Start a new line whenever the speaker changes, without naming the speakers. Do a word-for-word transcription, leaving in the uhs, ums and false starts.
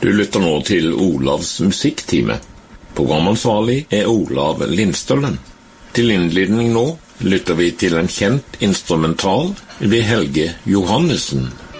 Du lytter nå til Olavs musikktime. Programansvarlig er Olav Lindstølen. Til innledning nå lytter vi til en kjent instrumental ved Helge Johannessen.